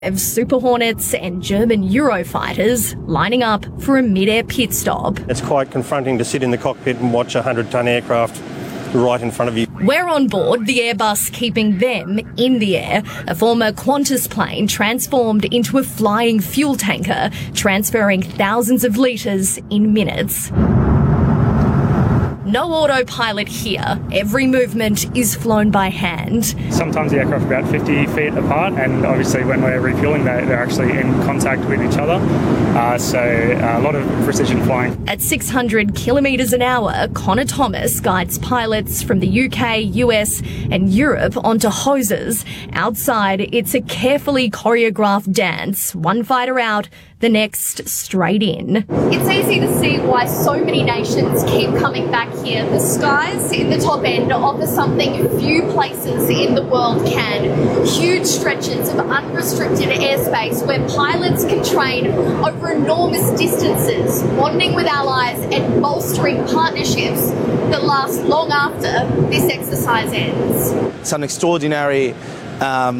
of Super Hornets and German Eurofighters lining up for a mid-air pit stop. It's quite confronting to sit in the cockpit and watch a 100-ton aircraft right in front of you. We're on board the Airbus keeping them in the air, a former Qantas plane transformed into a flying fuel tanker, transferring thousands of litres in minutes. No autopilot here. Every movement is flown by hand. Sometimes the aircraft are about 50 feet apart, and obviously when we're refueling, they're actually in contact with each other. So a lot of precision flying. At 600 kilometres an hour, Connor Thomas guides pilots from the UK, US and Europe onto hoses. Outside, it's a carefully choreographed dance. One fighter out, the next straight in. It's easy to see why so many nations keep coming back here. The skies in the top end offer something few places in the world can. Huge stretches of unrestricted airspace where pilots can train over enormous distances, bonding with allies and bolstering partnerships that last long after this exercise ends. It's an extraordinary